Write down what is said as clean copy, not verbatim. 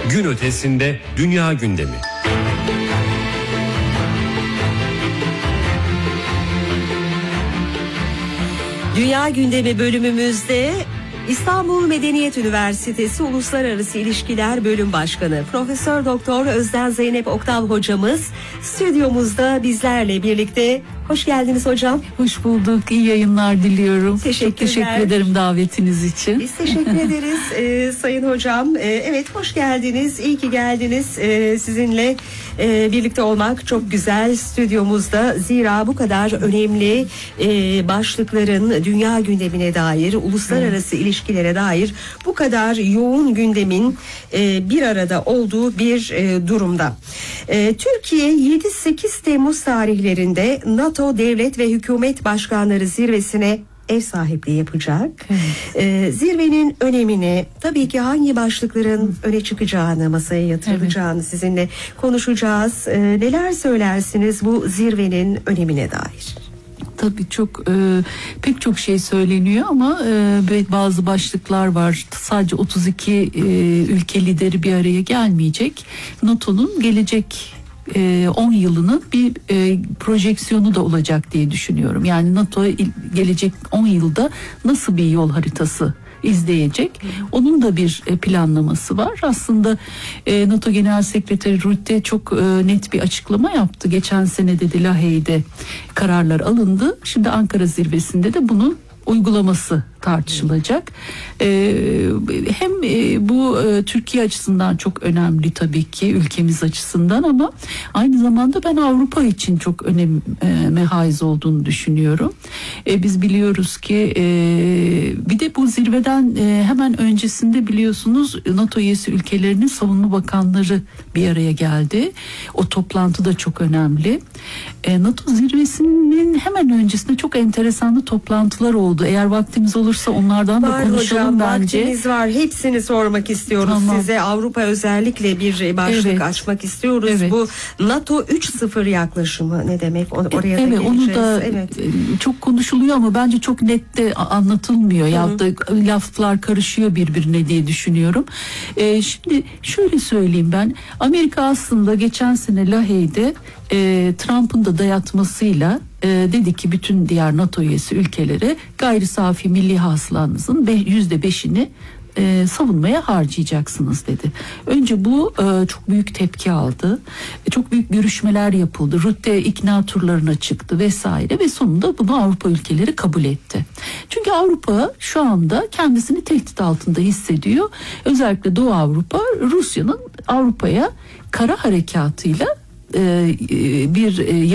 Gün ötesinde dünya gündemi. Dünya gündemi bölümümüzde İstanbul Medeniyet Üniversitesi Uluslararası İlişkiler Bölüm Başkanı Profesör Doktor Özden Zeynep Oktav hocamız stüdyomuzda bizlerle birlikte. Hoş geldiniz hocam. Hoş bulduk. İyi yayınlar diliyorum. Çok teşekkür ederim davetiniz için. Biz teşekkür ederiz sayın hocam. Evet, hoş geldiniz. İyi ki geldiniz. Sizinle birlikte olmak çok güzel stüdyomuzda. Zira bu kadar önemli başlıkların dünya gündemine dair, uluslararası ilişkilere dair bu kadar yoğun gündemin bir arada olduğu bir durumda. Türkiye 7-8 Temmuz tarihlerinde NATO Devlet ve Hükümet Başkanları Zirvesi'ne ev sahipliği yapacak. Zirvenin önemini, tabii ki hangi başlıkların öne çıkacağını, masaya yatırılacağını sizinle konuşacağız. Neler söylersiniz bu zirvenin önemine dair? Tabii pek çok şey söyleniyor ama bazı başlıklar var. Sadece 32 ülke lideri bir araya gelmeyecek. NATO'nun gelecek 10 yılının bir projeksiyonu da olacak diye düşünüyorum. Yani NATO gelecek 10 yılda nasıl bir yol haritası izleyecek? Onun da bir planlaması var. Aslında NATO Genel Sekreteri Rutte çok net bir açıklama yaptı. Geçen sene dedi Lahey'de kararlar alındı. Şimdi Ankara zirvesinde de bunun uygulaması tartışılacak. Hem bu Türkiye açısından çok önemli tabii ki, ülkemiz açısından, ama aynı zamanda ben Avrupa için çok öneme haiz olduğunu düşünüyorum. Biz biliyoruz ki bir de bu zirveden hemen öncesinde biliyorsunuz NATO üyesi ülkelerinin savunma bakanları bir araya geldi. O toplantı da çok önemli. NATO zirvesinin hemen öncesinde çok enteresan toplantılar oldu. Eğer vaktimiz olursa onlardan da konuşalım hocam, bence. Vaktimiz var. Hepsini sormak istiyoruz. Tamam. Size Avrupa özellikle bir başlık açmak istiyoruz. Evet. Bu NATO 3.0 yaklaşımı ne demek? Oraya da evet, geleceğiz. onu da çok konuşuluyor ama bence çok net de anlatılmıyor. Ya da laflar karışıyor birbirine diye düşünüyorum. Şimdi şöyle söyleyeyim ben. Amerika aslında geçen sene Lahey'de Trump'ın da dayatmasıyla dedi ki bütün diğer NATO üyesi ülkelere gayri safi milli hasılanızın %5'ini savunmaya harcayacaksınız dedi. Önce bu çok büyük tepki aldı. Çok büyük görüşmeler yapıldı. Rutte ikna turlarına çıktı vesaire ve sonunda bunu Avrupa ülkeleri kabul etti. Çünkü Avrupa şu anda kendisini tehdit altında hissediyor. Özellikle Doğu Avrupa, Rusya'nın Avrupa'ya kara harekatıyla bir